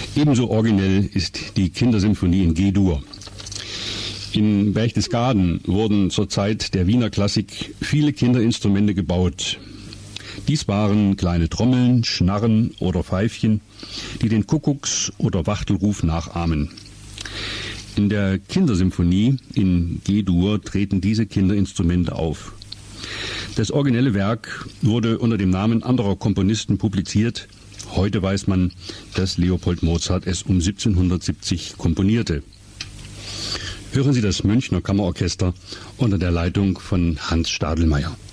Ebenso originell ist die Kindersymphonie in G-Dur. In Berchtesgaden wurden zur Zeit der Wiener Klassik viele Kinderinstrumente gebaut. Dies waren kleine Trommeln, Schnarren oder Pfeifchen, die den Kuckucks- oder Wachtelruf nachahmen. In der Kindersymphonie in G-Dur treten diese Kinderinstrumente auf. Das originelle Werk wurde unter dem Namen anderer Komponisten publiziert. Heute weiß man, dass Leopold Mozart es um 1770 komponierte. Hören Sie das Münchner Kammerorchester unter der Leitung von Hans Stadelmeier.